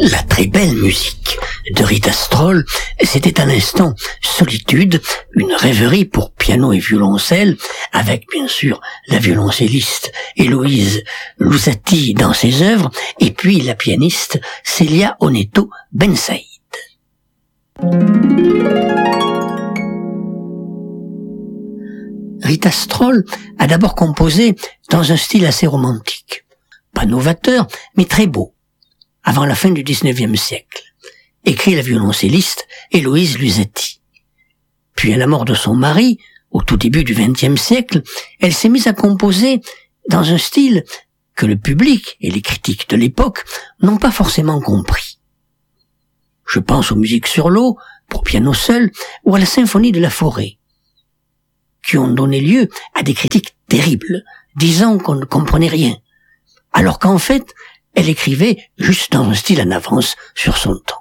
La très belle musique de Rita Strol, c'était à l'instant Solitude, une rêverie pour piano et violoncelle, avec bien sûr la violoncelliste Héloïse Lousati dans ses œuvres, et puis la pianiste Célia Oneto Bensaïd. Rita Strol a d'abord composé dans un style assez romantique, pas novateur, mais très beau, avant la fin du XIXe siècle, écrit la violoncelliste Héloïse Lousati. Puis à la mort de son mari, au tout début du XXe siècle, elle s'est mise à composer dans un style que le public et les critiques de l'époque n'ont pas forcément compris. Je pense aux musiques sur l'eau, pour piano seul, ou à la symphonie de la forêt, qui ont donné lieu à des critiques terribles, disant qu'on ne comprenait rien, alors qu'en fait, elle écrivait juste dans un style en avance sur son temps.